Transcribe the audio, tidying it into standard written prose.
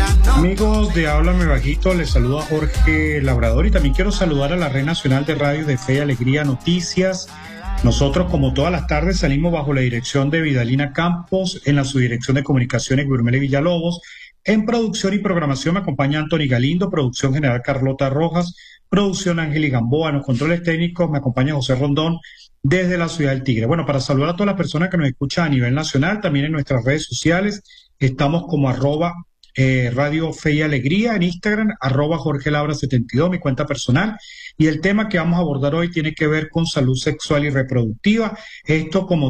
Amigos de Háblame Bajito, les saludo a Jorge Labrador y también quiero saludar a la Red Nacional de Radio de Fe y Alegría Noticias. Nosotros, como todas las tardes, salimos bajo la dirección de Vidalina Campos, en la subdirección de Comunicaciones Gurmeli Villalobos. En producción y programación me acompaña Anthony Galindo, producción general Carlota Rojas, producción Ángel Gamboa, en los controles técnicos me acompaña José Rondón desde la ciudad del Tigre. Bueno, para saludar a todas las personas que nos escuchan a nivel nacional, también en nuestras redes sociales, estamos como Radio Fe y Alegría en Instagram, Jorge Labra 72, mi cuenta personal. Y el tema que vamos a abordar hoy tiene que ver con salud sexual y reproductiva. Esto como